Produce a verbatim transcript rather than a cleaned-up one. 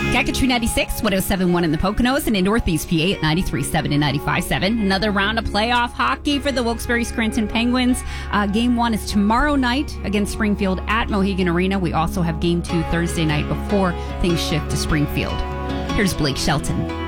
Kakatru ninety-six, one oh seven point one in the Poconos, and in Northeast P A at ninety-three point seven and ninety-five point seven. Another round of playoff hockey for the Wilkes-Barre Scranton Penguins. Uh, game one is tomorrow night against Springfield at Mohegan Arena. We also have game two Thursday night before things shift to Springfield. Here's Blake Shelton.